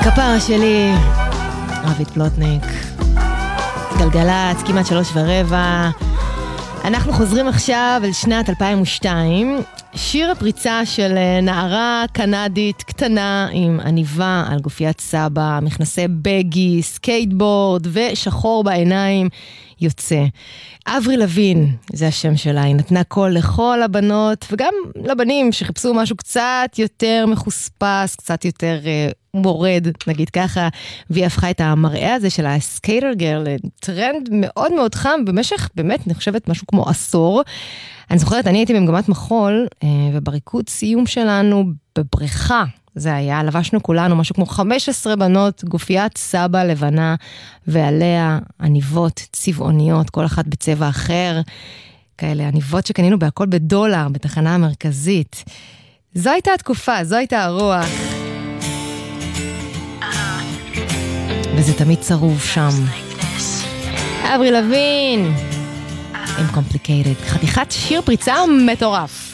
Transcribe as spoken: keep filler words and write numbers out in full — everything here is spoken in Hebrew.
כפרה שלי, רבית פלוטניק, גלגלת, כמעט שלוש ורבע. אנחנו חוזרים עכשיו אל שנת אלפיים ושתיים, שיר הפריצה של נערה קנדית קטנה עם עניבה על גופיית סבא, מכנסי בגי, סקייטבורד ושחור בעיניים יוצא. אברי לוין, זה השם שלה, היא נתנה קול לכל הבנות וגם לבנים שחיפשו משהו קצת יותר מחוספס, קצת יותר uh, מורד, נגיד ככה, והיא הפכה את המראה הזה של הסקייטר גרל לטרנד מאוד מאוד חם במשך, באמת, אני חושבת, משהו כמו עשור. אני זוכרת, אני הייתי במגמת מחול, uh, ובריקוד סיום שלנו בבריכה, זה היה, לבשנו כולנו משהו כמו חמש עשרה בנות, גופיית סבא לבנה, ועליה עניבות צבעוניות, כל אחת בצבע אחר, כאלה עניבות שקנינו בהכל בדולר, בתחנה המרכזית. זו הייתה התקופה, זו הייתה הרוח. וזה תמיד צרוב שם. אברי לוין, עם Complicated, חתיכת שיר פריצה מטורף.